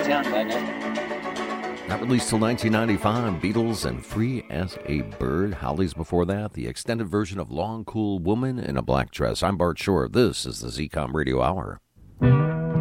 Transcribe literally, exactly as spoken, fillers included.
town by now. Not released till nineteen ninety-five, Beatles and Free as a Bird. Hollies before that, the extended version of Long Cool Woman in a Black Dress. I'm Bart Shore. This is the Z COM Radio Hour.